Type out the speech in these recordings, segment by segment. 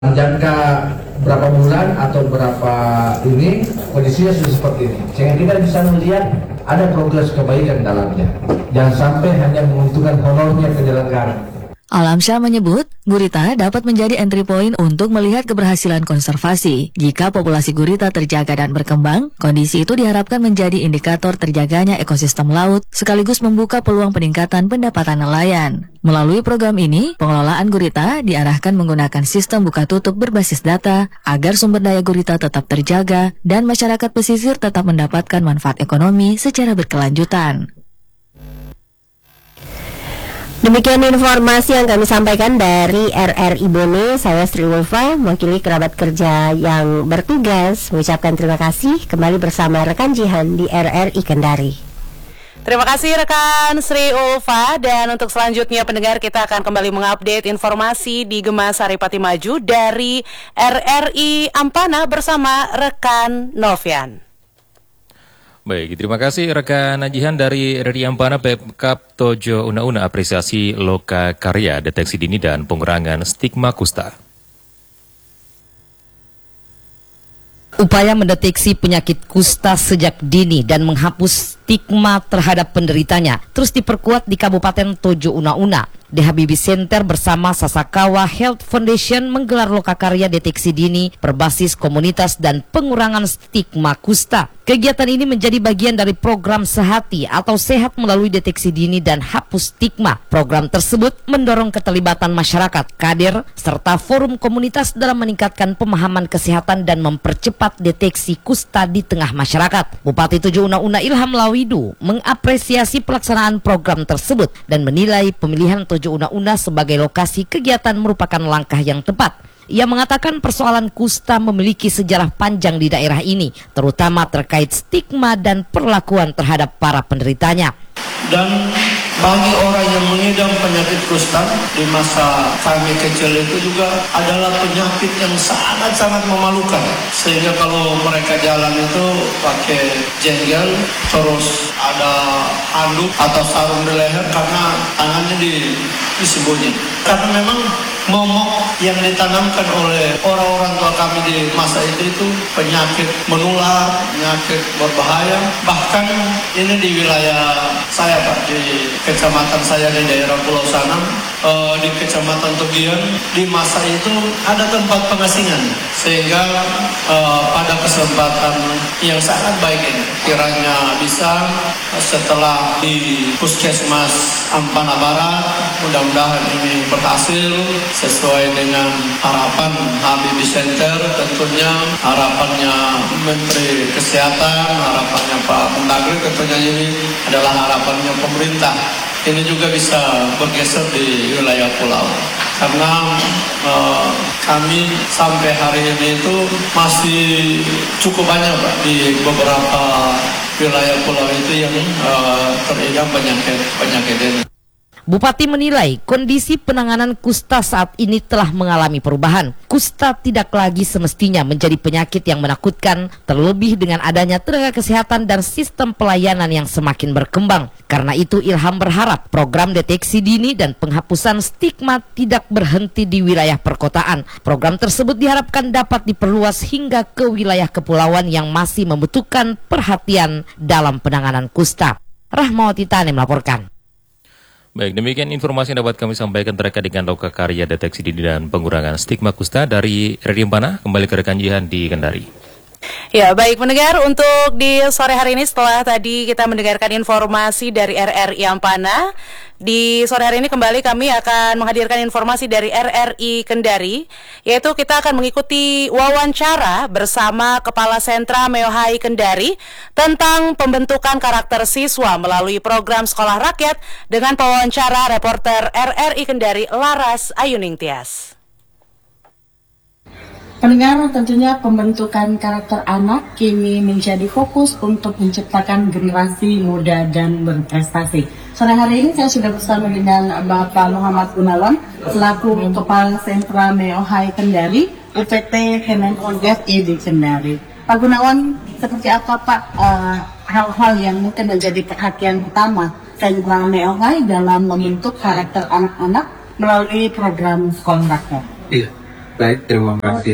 Jangka berapa bulan atau berapa ini kondisinya sudah seperti ini, sehingga kita bisa melihat ada progres kebaikan dalamnya. Jangan sampai hanya menguntungkan honornya penyelenggara. Alamsyah menyebut, gurita dapat menjadi entry point untuk melihat keberhasilan konservasi. Jika populasi gurita terjaga dan berkembang, kondisi itu diharapkan menjadi indikator terjaganya ekosistem laut, sekaligus membuka peluang peningkatan pendapatan nelayan. Melalui program ini, pengelolaan gurita diarahkan menggunakan sistem buka tutup berbasis data, agar sumber daya gurita tetap terjaga, dan masyarakat pesisir tetap mendapatkan manfaat ekonomi secara berkelanjutan. Demikian informasi yang kami sampaikan dari RRI Bone. Saya Sri Ulfa, mewakili kerabat kerja yang bertugas, mengucapkan terima kasih kembali bersama rekan Jihan di RRI Kendari. Terima kasih rekan Sri Ulfa, dan untuk selanjutnya pendengar, kita akan kembali mengupdate informasi di Gema Saripati Maju dari RRI Ampana bersama rekan Novian. Baik, terima kasih rekan Najihan dari RRI Ampana. Pemkab Tojo Una-Una apresiasi Loka Karya deteksi dini dan pengurangan stigma kusta. Upaya mendeteksi penyakit kusta sejak dini dan menghapus stigma terhadap penderitanya terus diperkuat di Kabupaten Tojo Una-Una. DHBB Center bersama Sasakawa Health Foundation menggelar lokakarya deteksi dini berbasis komunitas dan pengurangan stigma kusta. Kegiatan ini menjadi bagian dari program Sehati atau Sehat Melalui Deteksi Dini dan Hapus Stigma. Program tersebut mendorong keterlibatan masyarakat, kader, serta forum komunitas dalam meningkatkan pemahaman kesehatan dan mempercepat deteksi kusta di tengah masyarakat. Bupati Tojo Una-Una Ilham Lawidu mengapresiasi pelaksanaan program tersebut dan menilai pemilihan Tojo Una-Una sebagai lokasi kegiatan merupakan langkah yang tepat. Ia mengatakan persoalan kusta memiliki sejarah panjang di daerah ini, terutama terkait stigma dan perlakuan terhadap para penderitanya. Dan bagi orang yang mengidap penyakit kusta di masa kami kecil itu juga adalah penyakit yang sangat-sangat memalukan. Sehingga kalau mereka jalan itu pakai jenggel, terus ada handuk atau sarung di leher karena tangannya disembunyi. Karena memang momok yang ditanamkan oleh orang-orang tua kami di masa itu penyakit menular, penyakit berbahaya. Bahkan ini di wilayah saya Pak, di kecamatan saya di daerah Pulau Sanam, di kecamatan Togian, di masa itu ada tempat pengasingan. Sehingga pada kesempatan yang sangat baik ini, kiranya bisa setelah di Puskesmas Ampana Barat, mudah-mudahan ini berhasil sesuai dengan harapan Habibie Center, tentunya harapannya Menteri Kesehatan, harapannya Pak Mendagri, tentunya ini adalah harapannya pemerintah. Ini juga bisa bergeser di wilayah pulau. Karena kami sampai hari ini itu masih cukup banyak Pak di beberapa wilayah pulau itu yang teridap penyakit ini. Bupati menilai kondisi penanganan kusta saat ini telah mengalami perubahan. Kusta tidak lagi semestinya menjadi penyakit yang menakutkan, terlebih dengan adanya tenaga kesehatan dan sistem pelayanan yang semakin berkembang. Karena itu Ilham berharap program deteksi dini dan penghapusan stigma tidak berhenti di wilayah perkotaan. Program tersebut diharapkan dapat diperluas hingga ke wilayah kepulauan yang masih membutuhkan perhatian dalam penanganan kusta. Rahmawati Tane melaporkan. Baik, demikian informasi yang dapat kami sampaikan terkait dengan lokakarya deteksi dini dan pengurangan stigma kusta dari RRI Ampana. Kembali ke rekan Jihan di Kendari. Ya, baik pendengar, untuk di sore hari ini setelah tadi kita mendengarkan informasi dari RRI Ampana, di sore hari ini kembali kami akan menghadirkan informasi dari RRI Kendari, yaitu kita akan mengikuti wawancara bersama Kepala Sentra Meohai Kendari tentang pembentukan karakter siswa melalui program Sekolah Rakyat dengan pewawancara reporter RRI Kendari Laras Ayuning Tias. Pendengar, tentunya pembentukan karakter anak kini menjadi fokus untuk menciptakan generasi muda dan berprestasi. Sore hari ini saya sudah bersama dengan Bapak Muhammad Gunawan, selaku Kepala Sentra Meohai Kendari, UPT Kemenko RI di Kendari. Pak Gunawan, seperti apa Pak hal-hal yang mungkin menjadi perhatian utama Sentra Meohai dalam membentuk karakter anak-anak melalui program Sekolah Rakyat? Iya. Baik, terima kasih.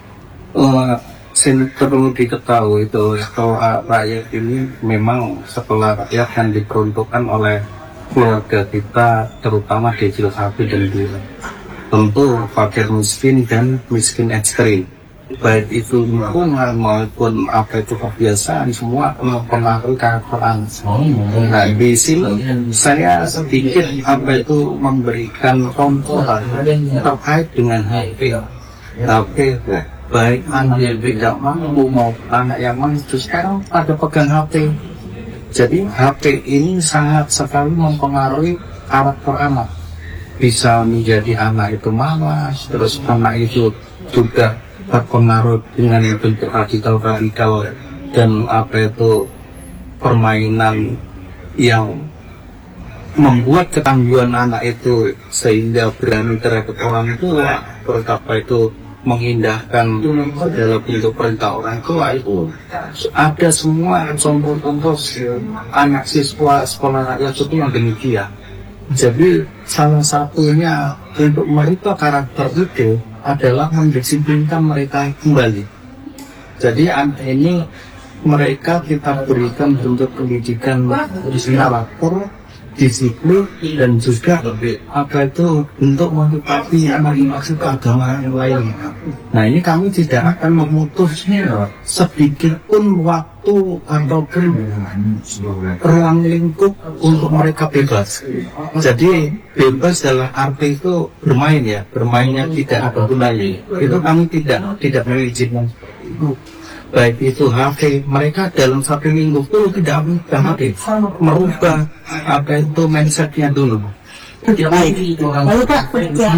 Perlu diketahui itu sekolah rakyat ini memang sekolah rakyat yang diperuntukkan oleh keluarga kita, terutama decil 1 dan 2. Tentu fakir miskin dan miskin ekstrim. Baik itu lingkungan maupun apa itu kebiasaan, semua mempengaruhi karakter anak. Nah, di sini saya sedikit apa itu memberikan contoh terkait dengan HP. Baik anak yang tidak mampu maupun anak yang mampu sekarang pada pegang HP. Jadi HP ini sangat sekali mempengaruhi karakter anak. Bisa menjadi anak itu malas, terus anak itu juga terpengaruh dengan bentuk radikal dan apa itu permainan yang membuat ketangguhan anak itu sehingga berani terhadap orang tua, berapa itu mengindahkan dalam bentuk perintah orang tua. Itu ada semua contoh-contoh anak siswa sekolah rakyat itu yang demikian. Jadi salah satunya untuk merubah karakter itu adalah mendisiplinkan mereka kembali. Jadi anak ini mereka kita berikan bentuk pendidikan karakter, disiplin, dan juga apa itu untuk motivasi anak masuk ke agama yang lain. Nah, ini kami tidak akan memutus sedikit pun waktu ataupun ruang lingkup untuk mereka bebas. Jadi bebas dalam arti itu bermain ya, bermainnya tidak ada gunanya. Itu kami tidak mengizinkan itu. Baik itu HP, mereka dalam 1 minggu itu tidak HP, merubah apa itu mindsetnya dulu. Baik. Lalu Pak,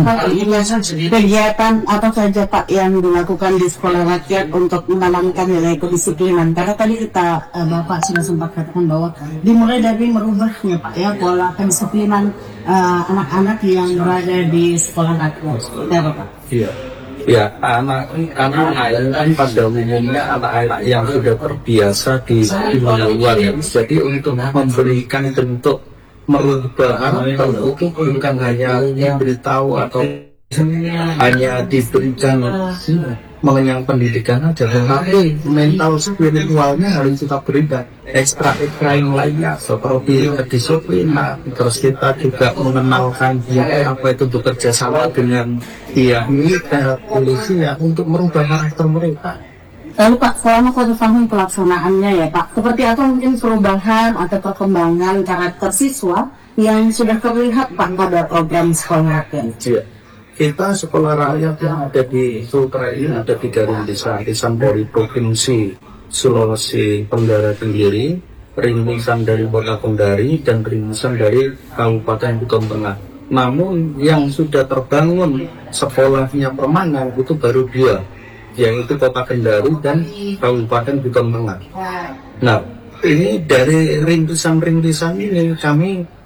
kegiatan apa saja Pak yang dilakukan di sekolah rakyat untuk menanamkan nilai kedisiplinan? Karena tadi kita Bapak sudah sempat katakan bahwa dimulai dari merubahnya Pak ya pola kedisiplinan anak-anak yang berada di sekolah rakyat. Seperti apa Pak? Iya. Ya, anak-anak pada umumnya anak-anak yang sudah terbiasa di luar ya. Jadi untuk memberikan bentuk merubah karakter itu bukan hanya diberitahu atau hanya diberikan mengenyang pendidikan aja, tapi mental spiritualnya harus kita berikan ekstra yang lainnya seperti kedisiplinan. Terus kita juga mengenalkan apa itu bekerja sama dengan militer, polisi ya untuk merubah karakter mereka. Lalu Pak, selama 1 tahun pelaksanaannya ya Pak, seperti apa mungkin perubahan atau perkembangan karakter siswa yang sudah terlihat Pak pada program sekolah rakyat? Ya. Kita sekolah rakyat yang ada di Sultra ini ada 3 rintisan dari Provinsi Sulawesi Tenggara sendiri, rintisan dari Kota Kendari, dan rintisan dari Kabupaten Buton Tengah. Namun yang sudah terbangun sekolahnya permanen itu baru 2, yaitu Kota Kendari dan Kabupaten Buton Tengah. Nah, ini dari rintisan-rintisan ini kami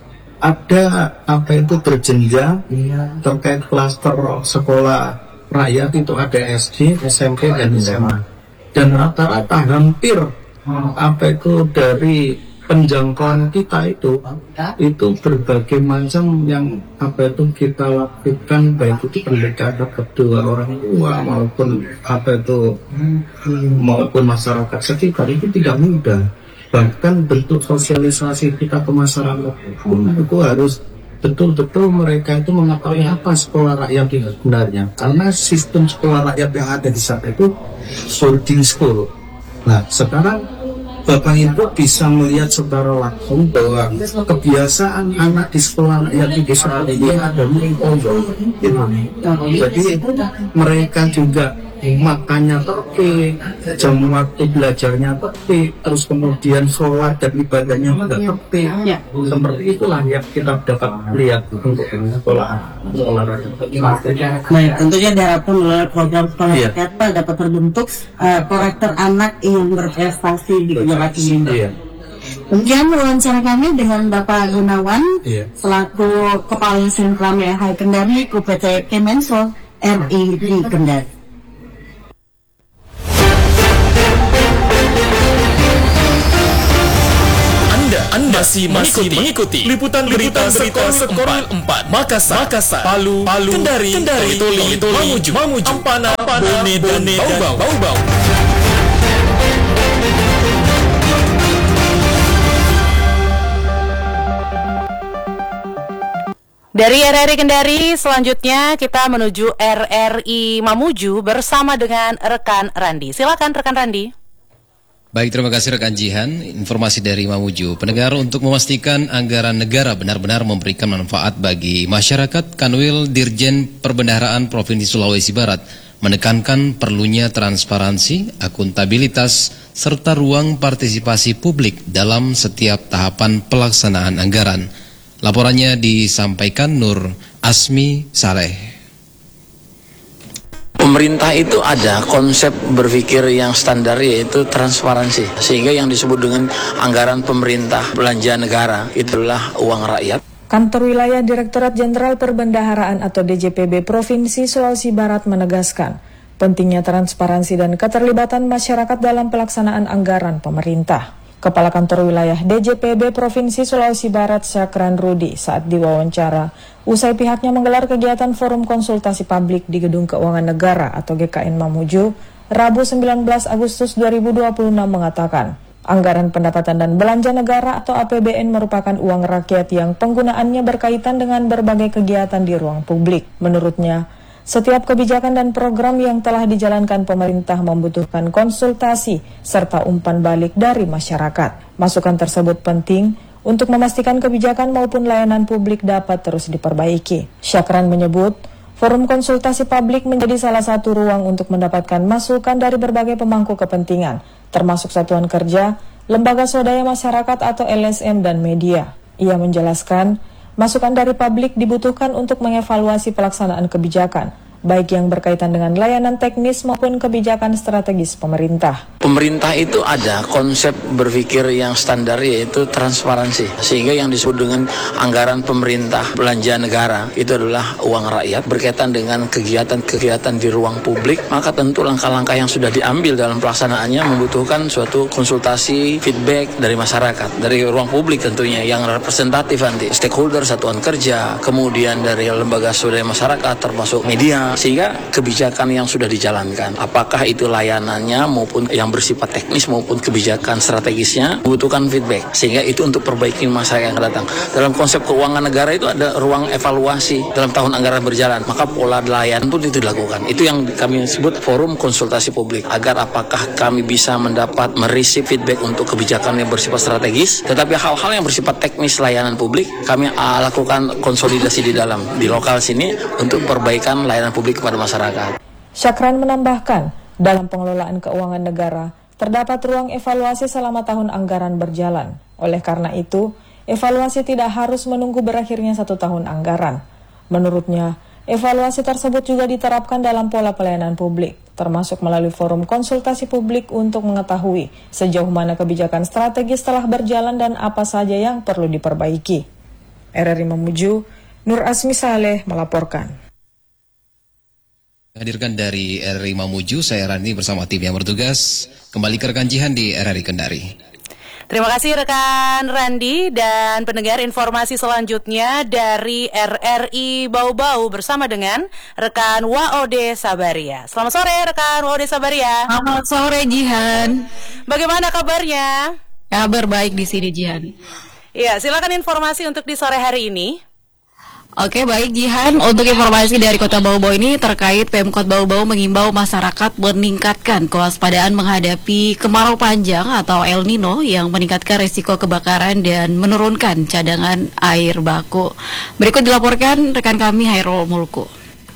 ada apa itu berjenjang terkait klaster sekolah rakyat itu ada SD, SMP, dan SMA. Dan rata-rata hampir apa itu dari penjangkauan kita itu berbagai macam yang apa itu kita lakukan, baik itu pendekatan kedua orang tua maupun apa itu maupun masyarakat sekitar itu tidak mudah. Bahkan bentuk sosialisasi kita ke masyarakat itu harus betul-betul mereka itu mengetahui apa sekolah rakyat itu sebenarnya, karena sistem sekolah rakyat yang ada di saat itu boarding school. Nah, sekarang Bapak Ibu bisa melihat secara langsung bahwa kebiasaan anak di sekolah rakyat di desa ini ada pondok. Jadi mereka juga makannya tertib, jam waktu belajarnya tertib, terus kemudian sholat dan ibadahnya juga tertib. Seperti itulah yang kita dapat lihat untuk sekolah rakyat. Baik, tentunya diharapkan melalui program sekolah rakyat Pak dapat terbentuk karakter anak yang berprestasi di negara ini. Kemudian wawancara kami dengan Bapak Gunawan selaku Kepala Sentra Hai Kendari UPT Kemensos RI di Kendari. Anda masih mengikuti liputan berita Sekorwil 4 Makassar, Palu, Kendari, Toli, Mamuju, Ampana, Bone, dan Bau-Bau. Dari RRI Kendari, selanjutnya kita menuju RRI Mamuju bersama dengan rekan Randi. Silakan rekan Randi. Baik, terima kasih rekan Jihan. Informasi dari Mamuju. Pendengar, untuk memastikan anggaran negara benar-benar memberikan manfaat bagi masyarakat, Kanwil Dirjen Perbendaharaan Provinsi Sulawesi Barat menekankan perlunya transparansi, akuntabilitas, serta ruang partisipasi publik dalam setiap tahapan pelaksanaan anggaran. Laporannya disampaikan Nur Asmi Saleh. Pemerintah itu ada konsep berpikir yang standar, yaitu transparansi. Sehingga yang disebut dengan anggaran pemerintah, belanja negara, itulah uang rakyat. Kantor Wilayah Direktorat Jenderal Perbendaharaan atau DJPB Provinsi Sulawesi Barat menegaskan pentingnya transparansi dan keterlibatan masyarakat dalam pelaksanaan anggaran pemerintah. Kepala Kantor Wilayah DJPB Provinsi Sulawesi Barat Syakran Rudi saat diwawancara usai pihaknya menggelar kegiatan forum konsultasi publik di Gedung Keuangan Negara atau GKN Mamuju Rabu 19 Agustus 2026 mengatakan anggaran pendapatan dan belanja negara atau APBN merupakan uang rakyat yang penggunaannya berkaitan dengan berbagai kegiatan di ruang publik. Menurutnya, setiap kebijakan dan program yang telah dijalankan pemerintah membutuhkan konsultasi serta umpan balik dari masyarakat. Masukan tersebut penting untuk memastikan kebijakan maupun layanan publik dapat terus diperbaiki. Syakran menyebut, forum konsultasi publik menjadi salah satu ruang untuk mendapatkan masukan dari berbagai pemangku kepentingan, termasuk satuan kerja, lembaga swadaya masyarakat atau LSM dan media. Ia menjelaskan, masukan dari publik dibutuhkan untuk mengevaluasi pelaksanaan kebijakan, baik yang berkaitan dengan layanan teknis maupun kebijakan strategis pemerintah. Pemerintah itu ada konsep berpikir yang standar, yaitu transparansi. Sehingga yang disebut dengan anggaran pemerintah, belanja negara, itu adalah uang rakyat. Berkaitan dengan kegiatan-kegiatan di ruang publik, maka tentu langkah-langkah yang sudah diambil dalam pelaksanaannya membutuhkan suatu konsultasi, feedback dari masyarakat, dari ruang publik tentunya, yang representatif nanti, stakeholder, satuan kerja, kemudian dari lembaga swadaya masyarakat, termasuk media, sehingga kebijakan yang sudah dijalankan, apakah itu layanannya maupun yang bersifat teknis maupun kebijakan strategisnya, membutuhkan feedback, sehingga itu untuk perbaiki masyarakat yang datang. Dalam konsep keuangan negara itu ada ruang evaluasi dalam tahun anggaran berjalan, maka pola layanan pun itu dilakukan. Itu yang kami sebut forum konsultasi publik, agar apakah kami bisa mendapat mereceive feedback untuk kebijakan yang bersifat strategis, tetapi hal-hal yang bersifat teknis layanan publik kami lakukan konsolidasi di lokal sini untuk perbaikan layanan publik kepada masyarakat. Syakran menambahkan, dalam pengelolaan keuangan negara, terdapat ruang evaluasi selama tahun anggaran berjalan. Oleh karena itu, evaluasi tidak harus menunggu berakhirnya 1 tahun anggaran. Menurutnya, evaluasi tersebut juga diterapkan dalam pola pelayanan publik, termasuk melalui forum konsultasi publik untuk mengetahui sejauh mana kebijakan strategis telah berjalan dan apa saja yang perlu diperbaiki. RRI Mamuju, Nur Asmi Saleh melaporkan. Hadirkan dari RRI Mamuju, saya Rani bersama tim yang bertugas. Kembali ke rekan Jihan di RRI Kendari. Terima kasih rekan Randi, dan pendengar, informasi selanjutnya dari RRI Bau-Bau bersama dengan rekan Waode Sabaria. Selamat sore rekan Waode Sabaria. Selamat sore Jihan. Bagaimana kabarnya? Kabar baik di sini Jihan. Ya, silakan informasi untuk di sore hari ini. Oke, baik Jihan, untuk informasi dari Kota Bau-Bau ini terkait Pemkot Bau-Bau mengimbau masyarakat meningkatkan kewaspadaan menghadapi kemarau panjang atau El Nino yang meningkatkan risiko kebakaran dan menurunkan cadangan air baku. Berikut dilaporkan rekan kami Hairul Mulku.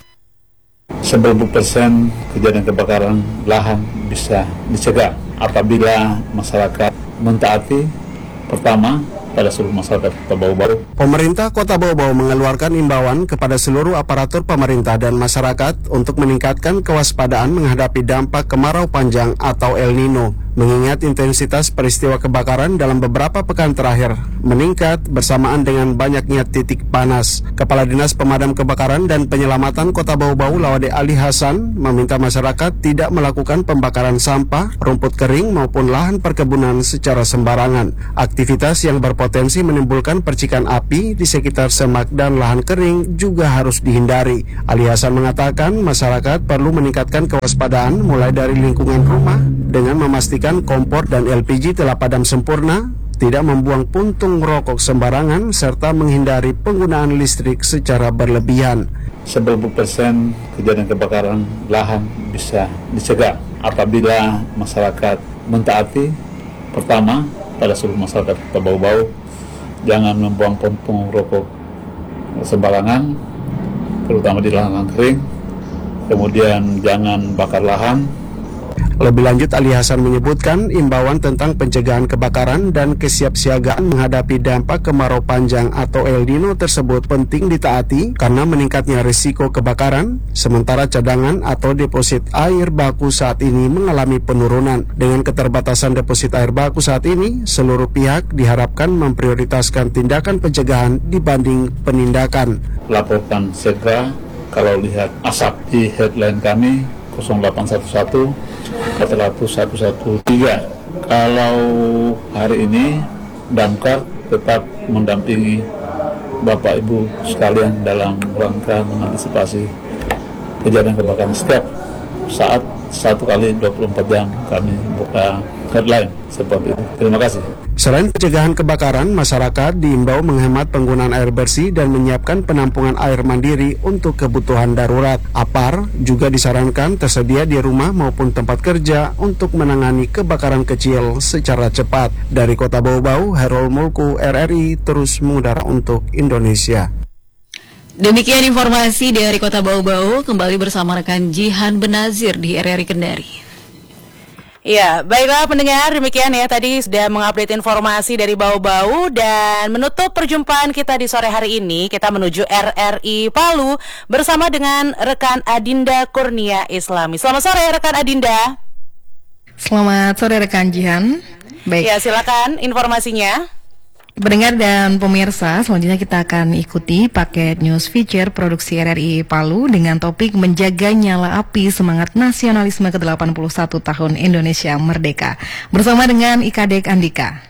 90% kejadian kebakaran lahan bisa dicegah apabila masyarakat mentaati pertama pada seluruh masyarakat Kota Bau-Bau. Pemerintah Kota Bau-Bau mengeluarkan imbauan kepada seluruh aparatur pemerintah dan masyarakat untuk meningkatkan kewaspadaan menghadapi dampak kemarau panjang atau El Nino. Mengingat intensitas peristiwa kebakaran dalam beberapa pekan terakhir meningkat bersamaan dengan banyaknya titik panas. Kepala Dinas Pemadam Kebakaran dan Penyelamatan Kota Bau-Bau Lawade Ali Hasan meminta masyarakat tidak melakukan pembakaran sampah, rumput kering maupun lahan perkebunan secara sembarangan. Aktivitas yang berpotensi menimbulkan percikan api di sekitar semak dan lahan kering juga harus dihindari. Ali Hasan mengatakan masyarakat perlu meningkatkan kewaspadaan mulai dari lingkungan rumah dengan memastikan kompor dan LPG telah padam sempurna, tidak membuang puntung rokok sembarangan, serta menghindari penggunaan listrik secara berlebihan. 90% kejadian kebakaran lahan bisa dicegah apabila masyarakat mentaati, pertama, pada seluruh masyarakat Kota Bau-Bau, jangan membuang puntung rokok sembarangan, terutama di lahan kering, kemudian jangan bakar lahan. Lebih lanjut, Ali Hasan menyebutkan imbauan tentang pencegahan kebakaran dan kesiapsiagaan menghadapi dampak kemarau panjang atau El Nino tersebut penting ditaati karena meningkatnya risiko kebakaran, sementara cadangan atau deposit air baku saat ini mengalami penurunan. Dengan keterbatasan deposit air baku saat ini, seluruh pihak diharapkan memprioritaskan tindakan pencegahan dibanding penindakan. Laporkan segera kalau lihat asap di headline kami 0811 400 113. Kalau hari ini Damkar tetap mendampingi Bapak Ibu sekalian dalam rangka mengantisipasi kejadian kebakaran setiap saat 1 kali 24 jam kami buka headline seperti itu. Terima kasih. Selain pencegahan kebakaran, masyarakat diimbau menghemat penggunaan air bersih dan menyiapkan penampungan air mandiri untuk kebutuhan darurat. APAR juga disarankan tersedia di rumah maupun tempat kerja untuk menangani kebakaran kecil secara cepat. Dari Kota Bau-Bau, Herol Mulku, RRI terus mengudara untuk Indonesia. Demikian informasi dari Kota Bau-Bau, kembali bersama rekan Jihan Benazir di RRI Kendari. Ya, baiklah pendengar, demikian ya tadi sudah mengupdate informasi dari Bau-Bau, dan menutup perjumpaan kita di sore hari ini, kita menuju RRI Palu bersama dengan rekan Adinda Kurnia Islami. Selamat sore rekan Adinda. Selamat sore rekan Jihan. Baik. Ya, silakan informasinya. Pendengar dan pemirsa, selanjutnya kita akan ikuti paket news feature produksi RRI Palu dengan topik menjaga nyala api semangat nasionalisme ke-81 tahun Indonesia Merdeka. Bersama dengan Ika Dek Andika.